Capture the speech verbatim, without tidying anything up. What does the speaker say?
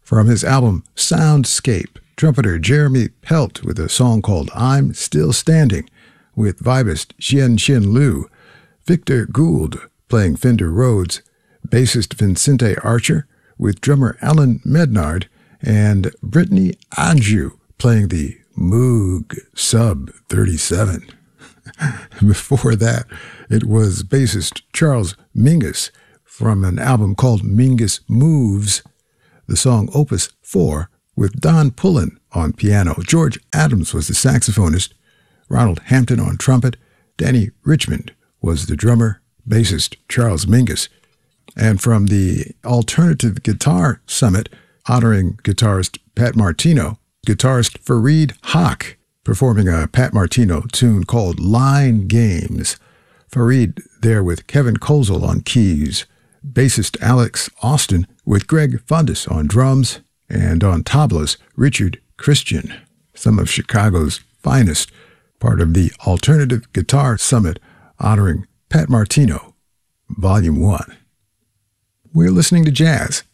From his album Soundscape, trumpeter Jeremy Pelt with a song called I'm Still Standing, with vibist Xian Xin Liu, Victor Gould playing Fender Rhodes, bassist Vincente Archer with drummer Alan Mednard, and Brittany Anjou playing the Moog Sub thirty-seven. Before that, it was bassist Charles Mingus from an album called Mingus Moves, the song Opus four with Don Pullen on piano. George Adams was the saxophonist, Ronald Hampton on trumpet, Danny Richmond was the drummer, bassist Charles Mingus. And from the Alternative Guitar Summit, honoring guitarist Pat Martino, guitarist Fareed Haq performing a Pat Martino tune called Line Games. Fareed there with Kevin Kozel on keys, bassist Alex Austin with Greg Fundus on drums, and on tablas, Richard Christian, some of Chicago's finest, part of the Alternative Guitar Summit honoring Pat Martino, Volume one. We're listening to jazz